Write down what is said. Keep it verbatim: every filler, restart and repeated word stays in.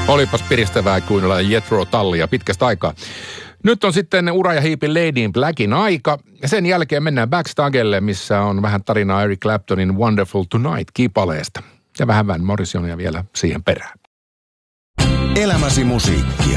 Olipas piristävää kuunnella Jethro Tullia pitkästä aikaa. Nyt on sitten Ura ja Hiipin Lady in Blackin aika. Ja sen jälkeen mennään Backstagelle, missä on vähän tarinaa Eric Claptonin Wonderful Tonight-kipaleesta. Ja vähän Van Morrisonia vielä siihen perään. Elämäsi musiikkia.